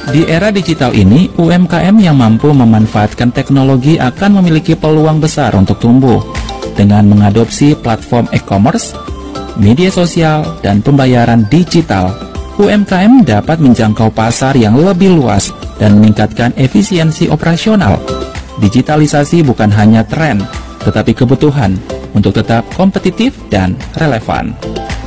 Di era digital ini, UMKM yang mampu memanfaatkan teknologi akan memiliki peluang besar untuk tumbuh. Dengan mengadopsi platform e-commerce, media sosial, dan pembayaran digital, UMKM dapat menjangkau pasar yang lebih luas dan meningkatkan efisiensi operasional. Digitalisasi bukan hanya tren, tetapi kebutuhan untuk tetap kompetitif dan relevan.